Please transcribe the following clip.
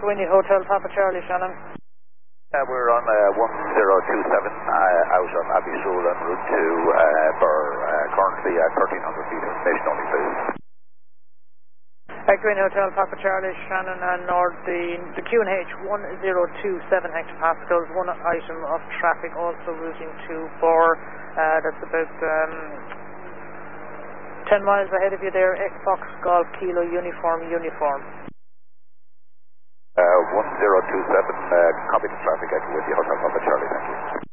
Echo Winnie Hotel Papa Charlie, Shannon. We're on 1027 out on Abbey School en route to Burr, currently at 1300 feet, information only please. Echo Winnie Hotel Papa Charlie, Shannon and North, the QNH 1027 hectopascals, one item of traffic also routing to Burr, that's about 10 miles ahead of you there, Fox Golf Kilo Uniform. 1027, copy the traffic, Echo Winnie Hotel Papa Charlie, thank you.